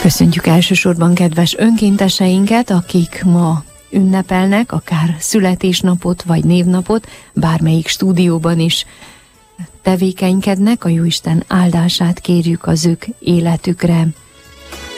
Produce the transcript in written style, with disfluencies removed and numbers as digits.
Köszöntjük elsősorban kedves önkénteseinket, akik ma ünnepelnek, akár születésnapot vagy névnapot, bármelyik stúdióban is tevékenykednek. A Jóisten áldását kérjük az ők életükre.